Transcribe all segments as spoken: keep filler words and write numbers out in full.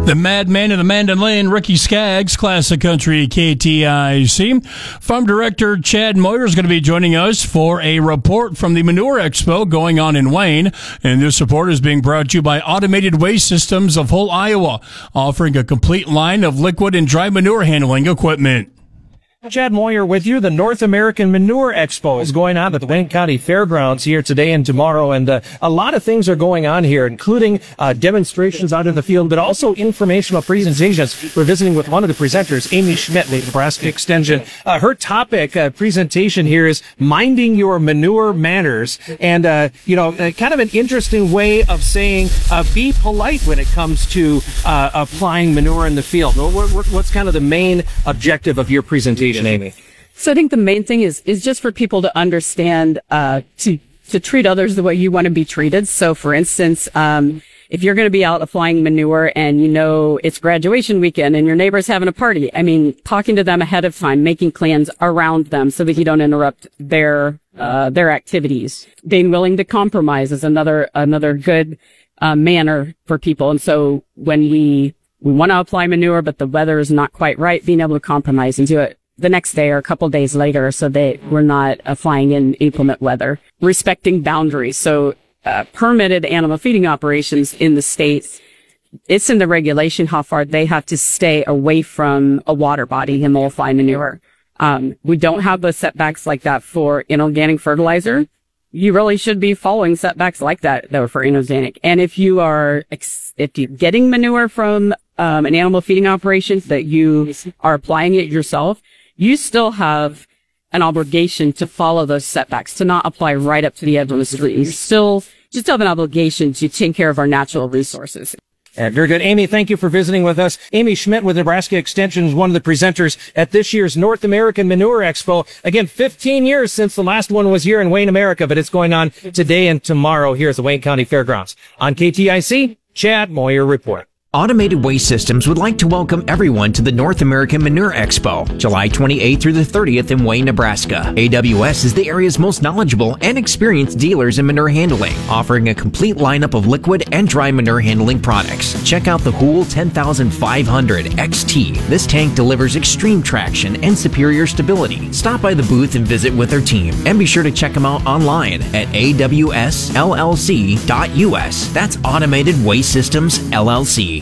The Madman and the Mandolin, Ricky Skaggs, Classic Country K T I C. Farm Director Chad Moyer is going to be joining us for a report from the Manure Expo going on in Wayne. And this report is being brought to you by Automated Waste Systems of Hull, Iowa, offering a complete line of liquid and dry manure handling equipment. Chad Moyer with you. The North American Manure Expo is going on at the Wayne County Fairgrounds here today and tomorrow, and uh, a lot of things are going on here, including uh, demonstrations out in the field, but also informational presentations. We're visiting with one of the presenters, Amy Schmidt with Nebraska Extension. Uh, her topic uh, presentation here is minding your manure manners, and uh, you know, uh, kind of an interesting way of saying uh, be polite when it comes to uh, applying manure in the field. What, what, what's kind of the main objective of your presentation, Amy? So I think the main thing is is just for people to understand uh to to treat others the way you want to be treated. So for instance, um if you're going to be out applying manure and you know it's graduation weekend and your neighbor's having a party, I mean, talking to them ahead of time, making plans around them so that you don't interrupt their uh their activities. Being willing to compromise is another another good uh manner for people. And so when we we want to apply manure but the weather is not quite right, being able to compromise and do it the next day or a couple days later so that we're not uh, flying in inclement weather. Respecting boundaries. So uh, permitted animal feeding operations in the state, it's in the regulation how far they have to stay away from a water body and multiply manure. Um, we don't have those setbacks like that for inorganic fertilizer. You really should be following setbacks like that, though, for inorganic. And if you are, ex- if you're getting manure from um, an animal feeding operation that you are applying it yourself, you still have an obligation to follow those setbacks, to not apply right up to the edge of the street. You still just have an obligation to take care of our natural resources. Yeah, very good. Amy, thank you for visiting with us. Amy Schmidt with Nebraska Extension is one of the presenters at this year's North American Manure Expo. Again, fifteen years since the last one was here in Wayne, America, but it's going on today and tomorrow here at the Wayne County Fairgrounds. On K T I C, Chad Moyer report. Automated Waste Systems would like to welcome everyone to the North American Manure Expo, July twenty-eighth through the thirtieth in Wayne, Nebraska. A W S is the area's most knowledgeable and experienced dealers in manure handling, offering a complete lineup of liquid and dry manure handling products. Check out the Hool ten thousand five hundred X T. This tank delivers extreme traction and superior stability. Stop by the booth and visit with their team, and be sure to check them out online at A W S L L C dot U S. That's Automated Waste Systems, L L C.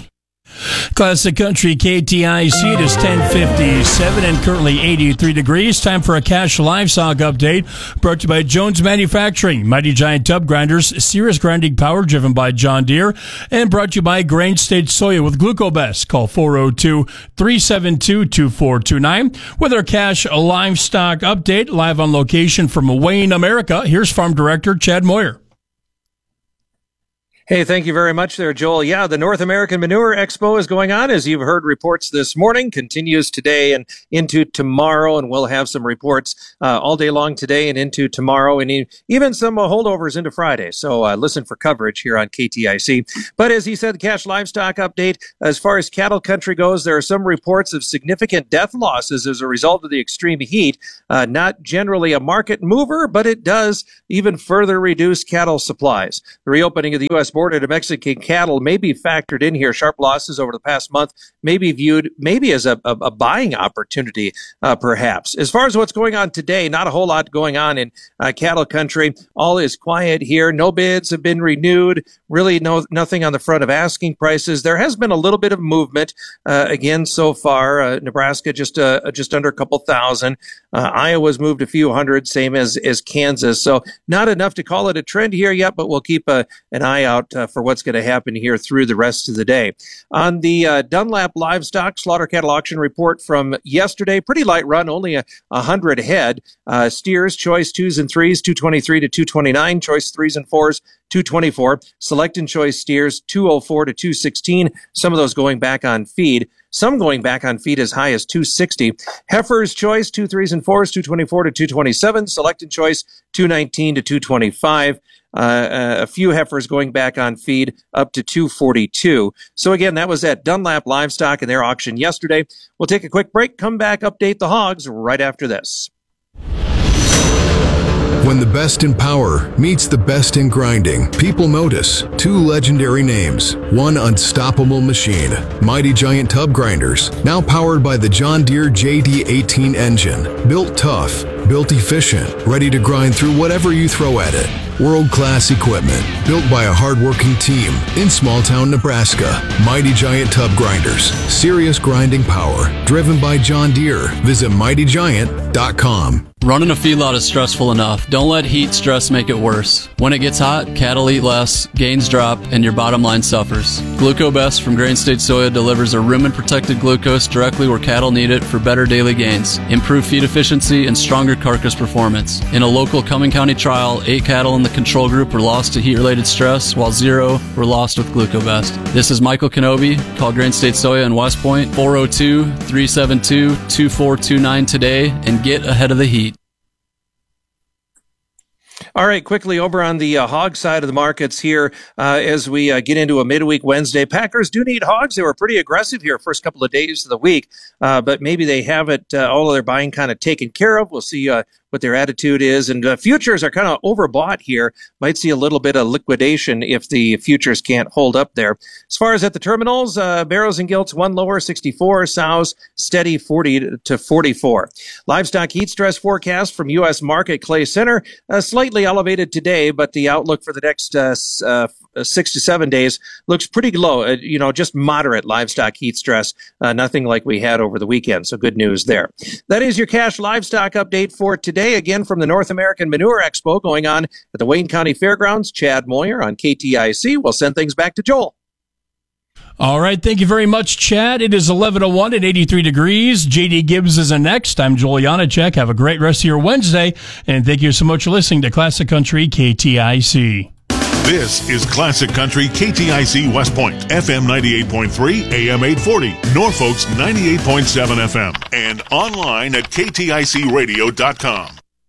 Classic Country K T I C, it is ten fifty-seven and currently eighty-three degrees. Time for a cash livestock update brought to you by Jones Manufacturing, Mighty Giant Tub Grinders, serious grinding power driven by John Deere, and brought to you by Grain State Soya with Glucobest. Call four oh two, three seven two, two four two nine. With our cash livestock update, live on location from Wayne, America, here's Farm Director Chad Moyer. Hey, thank you very much there, Joel. Yeah, the North American Manure Expo is going on, as you've heard reports this morning, continues today and into tomorrow, and we'll have some reports uh, all day long today and into tomorrow, and even some uh, holdovers into Friday. So uh, listen for coverage here on K T I C. But as he said, cash livestock update, as far as cattle country goes, there are some reports of significant death losses as a result of the extreme heat. Uh, not generally a market mover, but it does even further reduce cattle supplies. The reopening of the U S border to Mexican cattle may be factored in here. Sharp losses over the past month may be viewed maybe as a, a, a buying opportunity, uh, perhaps. As far as what's going on today, not a whole lot going on in uh, cattle country. All is quiet here. No bids have been renewed. Really no nothing on the front of asking prices. There has been a little bit of movement uh, again so far. Uh, Nebraska just uh, just under a couple thousand. Uh, Iowa's moved a few hundred, same as as Kansas. So not enough to call it a trend here yet, but we'll keep a, an eye out Uh, for what's going to happen here through the rest of the day. On the uh, Dunlap Livestock Slaughter Cattle Auction report from yesterday, pretty light run, only a, a hundred head. Uh, steers, choice twos and threes, two twenty-three to two twenty-nine. Choice threes and fours, two twenty-four. Select and choice steers, two oh four to two sixteen. Some of those going back on feed. Some going back on feed as high as two sixty. Heifers choice, two threes and fours, two twenty-four to two twenty-seven. Select and choice, two nineteen to two twenty-five. Uh, a few heifers going back on feed up to two forty-two. So again, that was at Dunlap Livestock in their auction yesterday. We'll take a quick break, come back, update the hogs right after this. When the the best in power meets the best in grinding, people notice two legendary names, one unstoppable machine, Mighty Giant Tub Grinders, now powered by the John Deere J D eighteen engine, built tough, built efficient, ready to grind through whatever you throw at it. World-class equipment, built by a hard-working team in small-town Nebraska. Mighty Giant Tub Grinders, serious grinding power, driven by John Deere. Visit mighty giant dot com. Running a feedlot is stressful enough. Don't let heat stress make it worse. When it gets hot, cattle eat less, gains drop, and your bottom line suffers. GlucoBest from Grain State Soya delivers a rumen-protected glucose directly where cattle need it for better daily gains, improved feed efficiency, and stronger carcass performance. In a local Cumming County trial, eight cattle in the control group were lost to heat-related stress, while zero were lost with GlucoBest. This is Michael Kenobi. Call Grain State Soya in West Point, four oh two, three seven two, two four two nine today, and get ahead of the heat. All right, quickly over on the uh, hog side of the markets here uh, as we uh, get into a midweek Wednesday. Packers do need hogs. They were pretty aggressive here first couple of days of the week, uh, but maybe they have it, uh, all of their buying kind of taken care of. We'll see uh, what their attitude is. And uh, futures are kind of overbought here. Might see a little bit of liquidation if the futures can't hold up there. As far as at the terminals, uh, barrows and gilts, one lower, sixty-four, sows steady, forty to forty-four. Livestock heat stress forecast from U S Market Clay Center, uh, slightly elevated today, but the outlook for the next uh, uh, six to seven days looks pretty low, uh, you know, just moderate livestock heat stress, uh, nothing like we had over the weekend. So good news there. That is your cash livestock update for today. Again, from the North American Manure Expo going on at the Wayne County Fairgrounds. Chad Moyer on K T I C. We'll send things back to Joel. All right. Thank you very much, Chad. It is eleven oh one at eighty-three degrees. J D Gibbs is next. I'm Joel Janacek. Have a great rest of your Wednesday. And thank you so much for listening to Classic Country K T I C. This is Classic Country K T I C West Point, F M ninety-eight point three, A M eight forty, Norfolk's ninety-eight point seven F M, and online at K T I C radio dot com.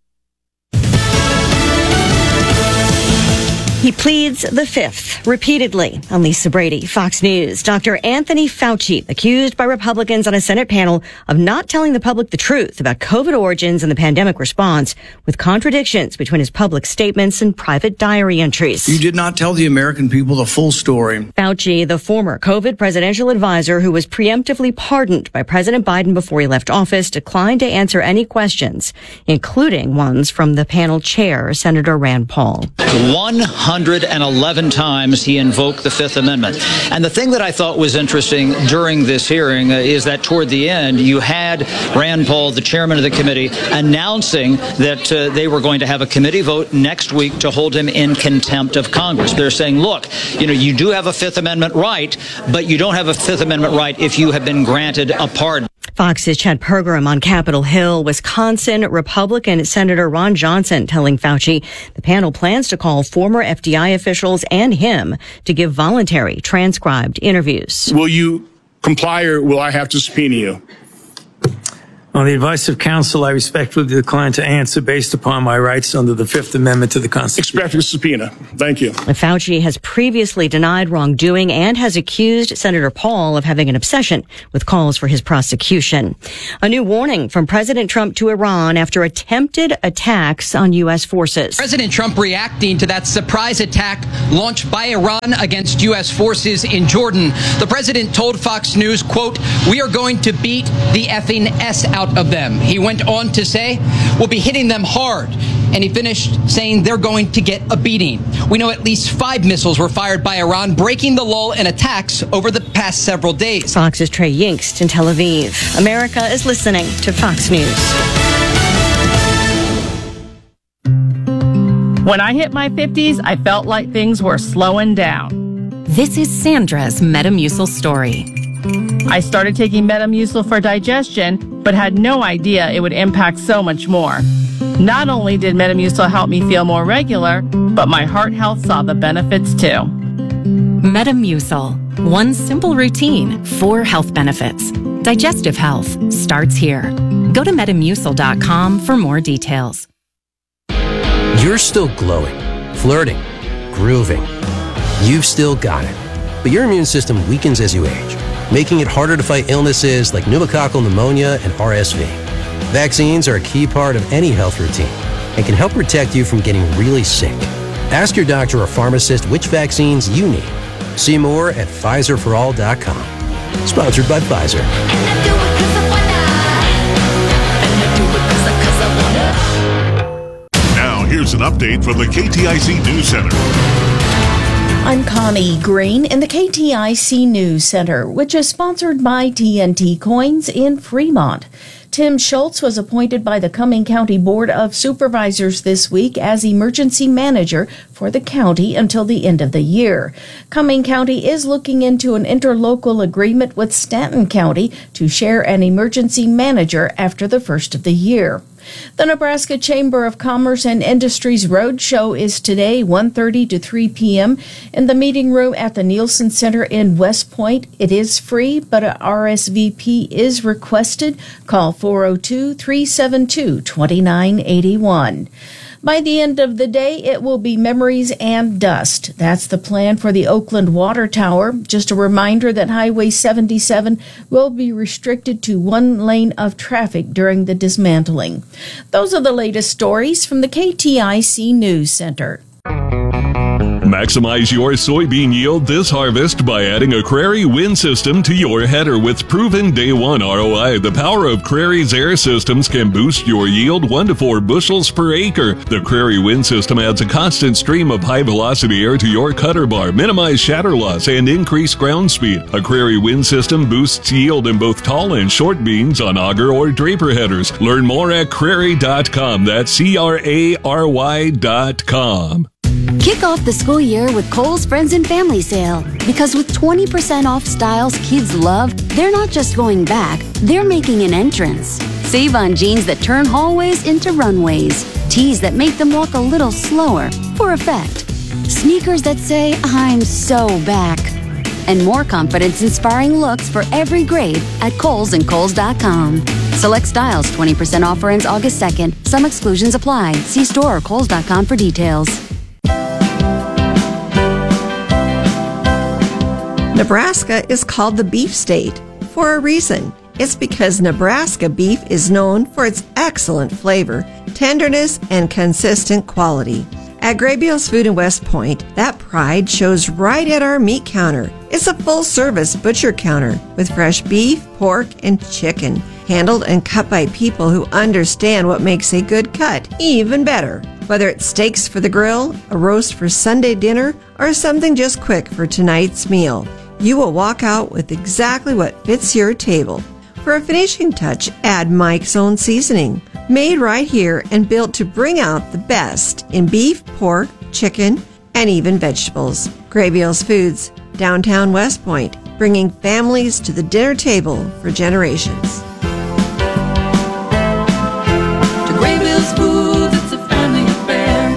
He pleads the fifth repeatedly. I'm Lisa Brady, Fox News. Doctor Anthony Fauci, accused by Republicans on a Senate panel of not telling the public the truth about COVID origins and the pandemic response, with contradictions between his public statements and private diary entries. You did not tell the American people the full story. Fauci, the former COVID presidential advisor who was preemptively pardoned by President Biden before he left office, declined to answer any questions, including ones from the panel chair, Senator Rand Paul. one hundred eleven times he invoked the Fifth Amendment. And the thing that I thought was interesting during this hearing uh, is that toward the end, you had Rand Paul, the chairman of the committee, announcing that uh, they were going to have a committee vote next week to hold him in contempt of Congress. They're saying, look, you know, you do have a Fifth Amendment right, but you don't have a Fifth Amendment right if you have been granted a pardon. Fox's Chad Pergram on Capitol Hill. Wisconsin Republican Senator Ron Johnson telling Fauci the panel plans to call former F D I officials and him to give voluntary transcribed interviews. Will you comply or will I have to subpoena you? On the advice of counsel, I respectfully decline to answer based upon my rights under the Fifth Amendment to the Constitution. Expect a subpoena. Thank you. Fauci has previously denied wrongdoing and has accused Senator Paul of having an obsession with calls for his prosecution. A new warning from President Trump to Iran after attempted attacks on U S forces. President Trump reacting to that surprise attack launched by Iran against U S forces in Jordan. The president told Fox News, quote, "We are going to beat the effing S out of them." He went on to say, "We'll be hitting them hard." And he finished saying they're going to get a beating. We know at least five missiles were fired by Iran, breaking the lull in attacks over the past several days. Fox's Trey Yingst in Tel Aviv. America is listening to Fox News. When I hit my fifties, I felt like things were slowing down. This is Sandra's Metamucil story. I started taking Metamucil for digestion, but had no idea it would impact so much more. Not only did Metamucil help me feel more regular, but my heart health saw the benefits too. Metamucil. One simple routine, four health benefits. Digestive health starts here. Go to metamucil dot com for more details. You're still glowing, flirting, grooving. You've still got it. But your immune system weakens as you age, making it harder to fight illnesses like pneumococcal pneumonia and R S V. Vaccines are a key part of any health routine. and can help protect you from getting really sick. Ask your doctor or pharmacist which vaccines you need. See more at Pfizer for all dot com. Sponsored by Pfizer. Now, here's an update from the K T I C News Center. I'm Connie Green in the K T I C News Center, which is sponsored by T N T Coins in Fremont. Tim Schultz was appointed by the Cumming County Board of Supervisors this week as emergency manager for the county until the end of the year. Cumming County is looking into an interlocal agreement with Stanton County to share an emergency manager after the first of the year. The Nebraska Chamber of Commerce and Industries Roadshow is today, one thirty to three p.m. in the meeting room at the Nielsen Center in West Point. It is free, but a R S V P is requested. Call four oh two, three seven two, two nine eight one. By the end of the day, it will be memories and dust. That's the plan for the Oakland Water Tower. Just a reminder that Highway seventy-seven will be restricted to one lane of traffic during the dismantling. Those are the latest stories from the K T I C News Center. Maximize your soybean yield this harvest by adding a Crary wind system to your header with proven day one R O I. The power of Crary's air systems can boost your yield one to four bushels per acre. The Crary wind system adds a constant stream of high velocity air to your cutter bar, minimize shatter loss, and increase ground speed. A Crary wind system boosts yield in both tall and short beans on auger or draper headers. Learn more at crary dot com. That's C R A R Y dot com. Kick off the school year with Kohl's Friends and Family Sale. Because with twenty percent off styles kids love, they're not just going back, they're making an entrance. Save on jeans that turn hallways into runways, tees that make them walk a little slower for effect, sneakers that say, I'm so back, and more confidence-inspiring looks for every grade at Kohl's and Kohl's dot com. Select styles, twenty percent offer ends August second. Some exclusions apply. See store or Kohl's dot com for details. Nebraska is called the beef state for a reason. It's because Nebraska beef is known for its excellent flavor, tenderness, and consistent quality. At Graybeals Food in West Point, that pride shows right at our meat counter. It's a full-service butcher counter with fresh beef, pork, and chicken, handled and cut by people who understand what makes a good cut even better. Whether it's steaks for the grill, a roast for Sunday dinner, or something just quick for tonight's meal, you will walk out with exactly what fits your table. For a finishing touch, add Mike's Own Seasoning, made right here and built to bring out the best in beef, pork, chicken, and even vegetables. Graybeals Foods, downtown West Point, bringing families to the dinner table for generations. To Graybeals Foods, it's a family affair.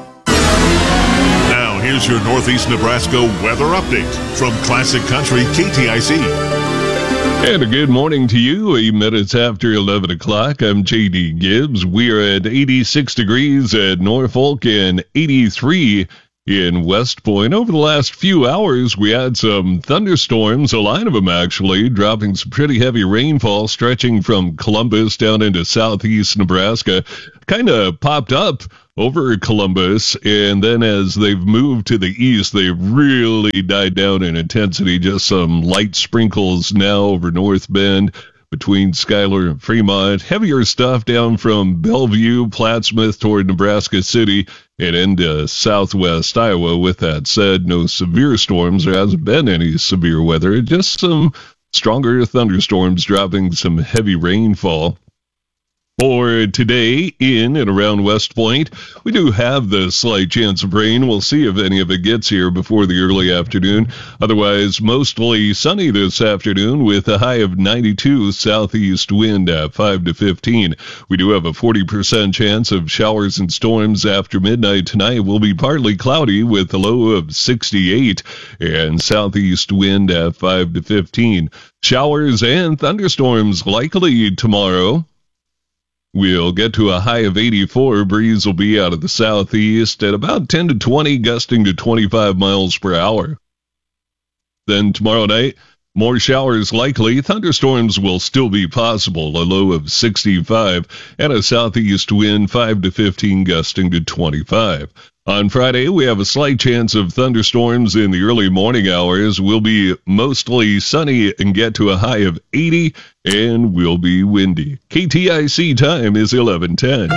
Now, here's your Northeast Nebraska weather update from Classic Country K T I C. And a good morning to you. Eight minutes after eleven o'clock. I'm J D Gibbs. We are at eighty-six degrees at Norfolk and eighty-three in West Point. Over the last few hours, we had some thunderstorms, a line of them actually, dropping some pretty heavy rainfall stretching from Columbus down into southeast Nebraska. Kind of popped up over Columbus, and then as they've moved to the east, they've really died down in intensity. Just some light sprinkles now over North Bend between Schuyler and Fremont. Heavier stuff down from Bellevue, Plattsmouth toward Nebraska City and into southwest Iowa. With that said, no severe storms. There hasn't been any severe weather, just some stronger thunderstorms dropping some heavy rainfall. For today, in and around West Point, we do have the slight chance of rain. We'll see if any of it gets here before the early afternoon. Otherwise, mostly sunny this afternoon with a high of ninety-two, southeast wind at five to fifteen. We do have a forty percent chance of showers and storms after midnight tonight. Will be partly cloudy with a low of sixty-eight and southeast wind at five to fifteen. Showers and thunderstorms likely tomorrow. We'll get to a high of eighty-four. Breeze will be out of the southeast at about ten to twenty, gusting to twenty-five miles per hour. Then tomorrow night, More showers likely. Thunderstorms will still be possible, a low of sixty-five, and a southeast wind five to fifteen gusting to twenty-five. On Friday, we have a slight chance of thunderstorms in the early morning hours. We'll be mostly sunny and get to a high of eighty, and we'll be windy. K T I C time is eleven ten.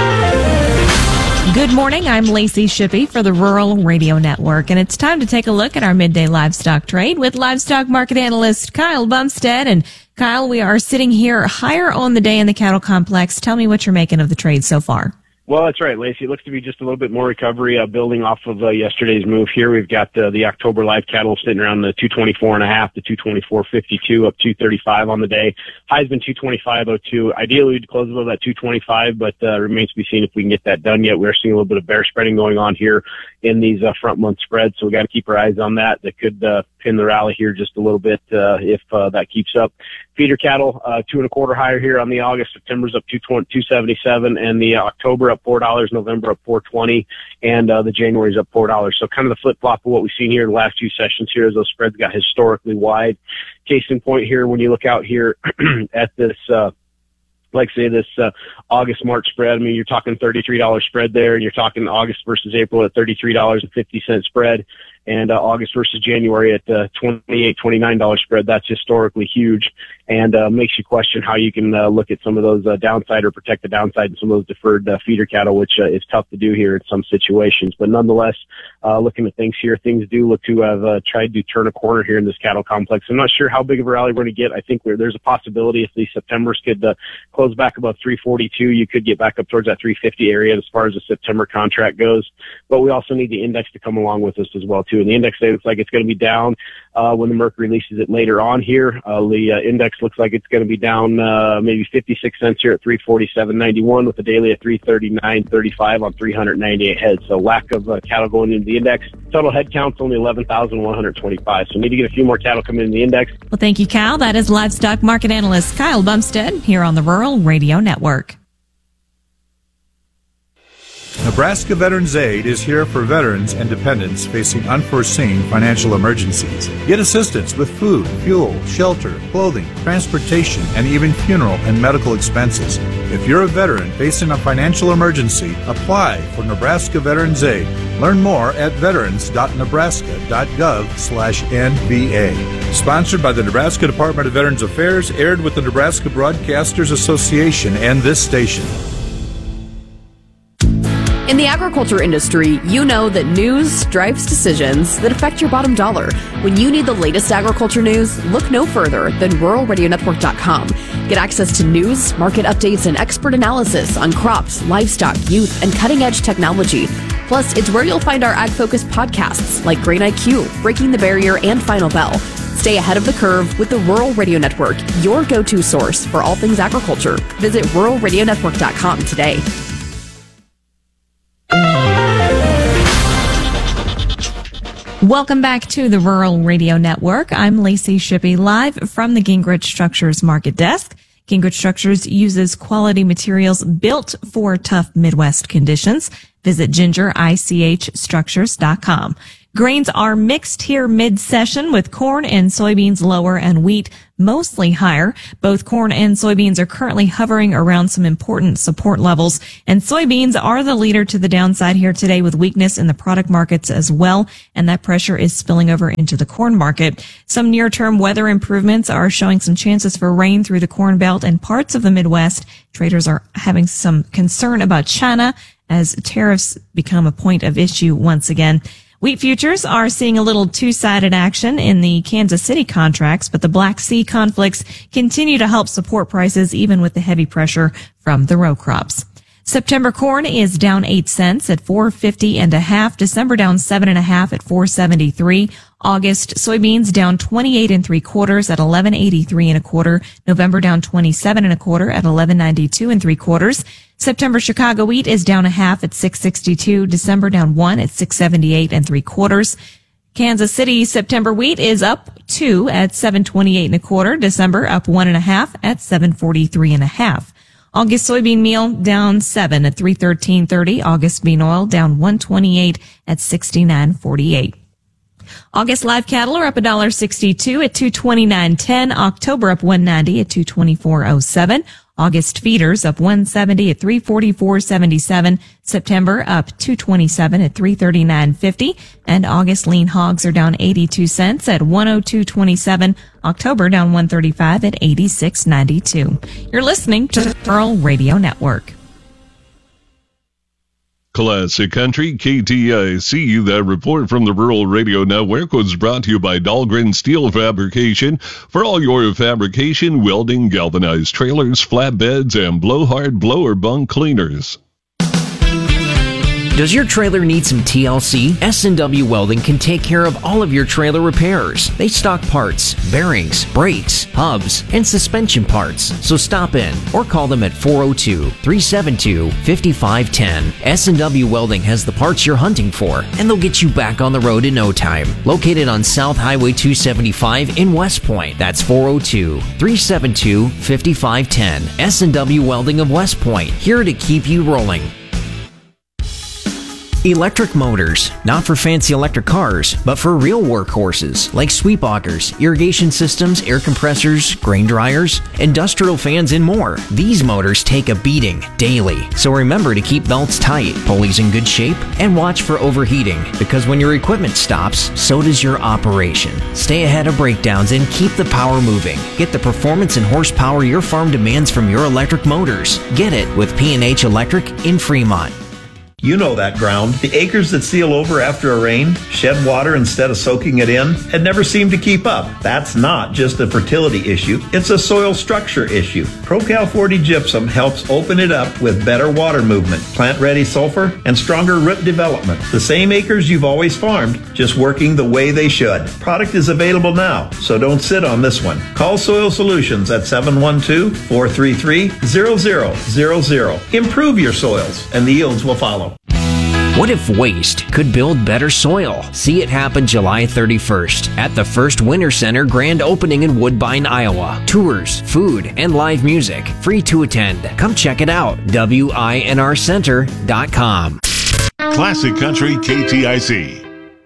Good morning. I'm Lacey Shippey for the Rural Radio Network, and it's time to take a look at our midday livestock trade with livestock market analyst Kyle Bumstead. And Kyle, we are sitting here higher on the day in the cattle complex. Tell me what you're making of the trade so far. Well, that's right, Lacey. It looks to be just a little bit more recovery, uh, building off of uh, yesterday's move here. We've got uh, the October live cattle sitting around the two twenty-four and a half to two twenty-four fifty-two, up two thirty-five on the day. High's been two twenty-five oh two. Ideally, we'd close above that two twenty-five, but uh, remains to be seen if we can get that done yet. We're seeing a little bit of bear spreading going on here in these uh, front month spreads, so we got to keep our eyes on that. That could uh, pin the rally here just a little bit uh, if uh, that keeps up. Feeder cattle, uh, two and a quarter higher here on the August. September's up two seventy-seven, and the uh, October up four dollars, November up four twenty, and uh, the January's up four dollars. So kind of the flip-flop of what we've seen here in the last few sessions here as those spreads got historically wide. Case in point here, when you look out here at this, uh, like say this uh, August-March spread, I mean, you're talking thirty-three dollars spread there, and you're talking August versus April at thirty-three dollars and fifty cents spread, and uh, August versus January at uh, twenty-eight, twenty-nine dollars spread. That's historically huge, and uh, makes you question how you can uh, look at some of those uh, downside or protect the downside in some of those deferred uh, feeder cattle, which uh, is tough to do here in some situations. But nonetheless, uh, looking at things here, things do look to have uh, tried to turn a corner here in this cattle complex. I'm not sure how big of a rally we're going to get. I think we're, there's a possibility if the Septembers could uh, close back above three forty-two, you could get back up towards that three fifty area as far as the September contract goes. But we also need the index to come along with us as well, too. And the index looks like it's going to be down uh, when the Merc releases it later on here. Uh, the uh, index looks like it's going to be down uh, maybe fifty-six cents here at three forty-seven ninety-one, with the daily at three thirty-nine thirty-five on three ninety-eight heads. So lack of uh, cattle going into the index. Total head count's only eleven thousand one hundred twenty-five. So need to get a few more cattle coming in the index. Well, thank you, Kyle. That is livestock market analyst Kyle Bumstead here on the Rural Radio Network. Nebraska Veterans Aid is here for veterans and dependents facing unforeseen financial emergencies. Get assistance with food, fuel, shelter, clothing, transportation, and even funeral and medical expenses. If you're a veteran facing a financial emergency, apply for Nebraska Veterans Aid. Learn more at veterans.nebraska.gov slash NVA. Sponsored by the Nebraska Department of Veterans Affairs, aired with the Nebraska Broadcasters Association and this station. In the agriculture industry, you know that news drives decisions that affect your bottom dollar. When you need the latest agriculture news, look no further than rural radio network dot com. Get access to news, market updates, and expert analysis on crops, livestock, youth, and cutting-edge technology. Plus, it's where you'll find our ag-focused podcasts like Grain I Q, Breaking the Barrier, and Final Bell. Stay ahead of the curve with the Rural Radio Network, your go-to source for all things agriculture. Visit rural radio network dot com today. Welcome back to the Rural Radio Network. I'm Lacey Shippey, live from the Gingrich Structures Market Desk. Gingrich Structures uses quality materials built for tough Midwest conditions. Visit ginger ich structures dot com. Grains are mixed here mid-session, with corn and soybeans lower and wheat mostly higher. Both corn and soybeans are currently hovering around some important support levels, and soybeans are the leader to the downside here today, with weakness in the product markets as well, and that pressure is spilling over into the corn market. Some near-term weather improvements are showing some chances for rain through the Corn Belt and parts of the Midwest. Traders are having some concern about China as tariffs become a point of issue once again. Wheat futures are seeing a little two-sided action in the Kansas City contracts, but the Black Sea conflicts continue to help support prices even with the heavy pressure from the row crops. September corn is down eight cents at four fifty and a half. December down seven and a half at four seventy-three. August soybeans down twenty-eight and three quarters at eleven eighty-three and a quarter. November down twenty-seven and a quarter at eleven ninety-two and three quarters. September Chicago wheat is down a half at six sixty-two. December down one at six seventy-eight and three quarters. Kansas City September wheat is up two at seven twenty-eight and a quarter. December up one and a half at seven forty-three and a half. August soybean meal down seven at three thirteen thirty. August bean oil down one twenty-eight at sixty-nine forty-eight. August live cattle are up one dollar sixty-two at two twenty-nine ten. October up one ninety at two twenty-four oh seven. August feeders up one seventy at three forty-four seventy-seven. September up two twenty-seven at three thirty-nine fifty. And August lean hogs are down eighty-two cents at one oh two twenty-seven. October down one thirty-five at eighty-six ninety-two. You're listening to the Rural Radio Network. Classic Country, K T I C. That report from the Rural Radio Network was brought to you by Dahlgren Steel Fabrication. For all your fabrication, welding, galvanized trailers, flatbeds, and blowhard blower bunk cleaners. Does your trailer need some T L C? S and W Welding can take care of all of your trailer repairs. They stock parts, bearings, brakes, hubs, and suspension parts. So stop in or call them at four oh two, three seven two, five five one zero. S and W Welding has the parts you're hunting for, and they'll get you back on the road in no time. Located on South Highway two seventy-five in West Point. That's four oh two, three seven two, five five one zero. S and W Welding of West Point, here to keep you rolling. Electric motors, not for fancy electric cars, but for real workhorses like sweep augers, irrigation systems, air compressors, grain dryers, industrial fans, and more. These motors take a beating daily, so remember to keep belts tight, pulleys in good shape, and watch for overheating, because when your equipment stops, so does your operation. Stay ahead of breakdowns and keep the power moving. Get the performance and horsepower your farm demands from your electric motors. Get it with P and H Electric in Fremont. You know that ground. The acres that seal over after a rain, shed water instead of soaking it in, and never seem to keep up. That's not just a fertility issue, it's a soil structure issue. ProCal forty Gypsum helps open it up with better water movement, plant-ready sulfur, and stronger root development. The same acres you've always farmed, just working the way they should. Product is available now, so don't sit on this one. Call Soil Solutions at seven one two, four three three, zero zero zero zero. Improve your soils, and the yields will follow. What if waste could build better soil? See it happen July thirty-first at the First Winter Center grand opening in Woodbine, Iowa. Tours, food, and live music. Free to attend. Come check it out. W I N R center dot com. Classic Country K T I C.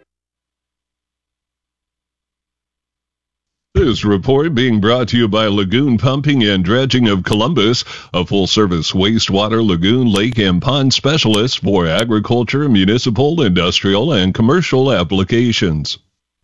This report being brought to you by Lagoon Pumping and Dredging of Columbus, a full-service wastewater, lagoon, lake, and pond specialist for agriculture, municipal, industrial, and commercial applications.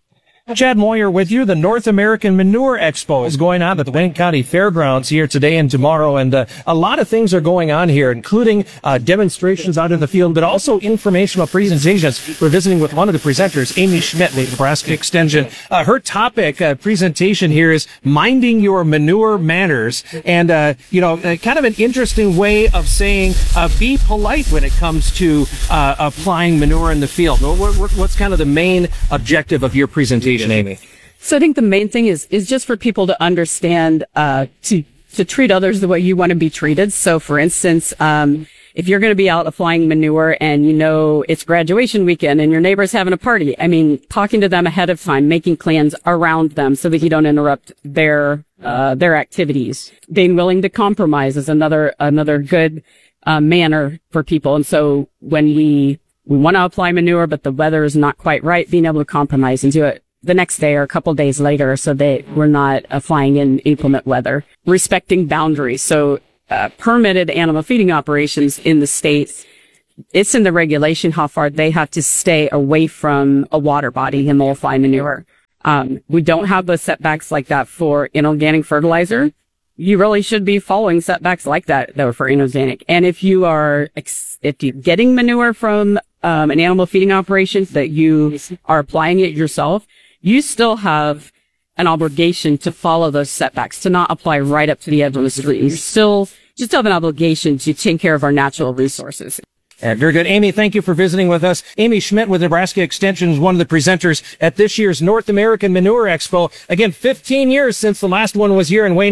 Chad Moyer with you. The North American Manure Expo is going on at the Wayne County Fairgrounds here today and tomorrow, and uh, a lot of things are going on here, including uh, demonstrations out in the field, but also informational presentations. We're visiting with one of the presenters, Amy Schmidt with Nebraska Extension. Uh, her topic uh, presentation here is Minding Your Manure Manners, and uh, you know, uh, kind of an interesting way of saying uh, be polite when it comes to uh, applying manure in the field. What, what, what's kind of the main objective of your presentation, Amy? So I think the main thing is is just for people to understand uh to to treat others the way you want to be treated. So for instance, um if you're going to be out applying manure and you know it's graduation weekend and your neighbor's having a party, I mean, talking to them ahead of time, making plans around them so that you don't interrupt their uh their activities. Being willing to compromise is another another good uh manner for people. And so when we we want to apply manure but the weather is not quite right, being able to compromise and do it the next day or a couple days later so that we're not uh, flying in inclement weather. Respecting boundaries. So uh, permitted animal feeding operations in the state, it's in the regulation how far they have to stay away from a water body and they'll apply manure. Um, we don't have those setbacks like that for inorganic fertilizer. You really should be following setbacks like that, though, for inorganic. And if you are, if you're getting manure from um, an animal feeding operation that you are applying it yourself, you still have an obligation to follow those setbacks, to not apply right up to the edge of the street. You still, you still have an obligation to take care of our natural resources. Yeah, very good. Amy, thank you for visiting with us. Amy Schmidt with Nebraska Extension is one of the presenters at this year's North American Manure Expo. Again, fifteen years since the last one was here in Wayne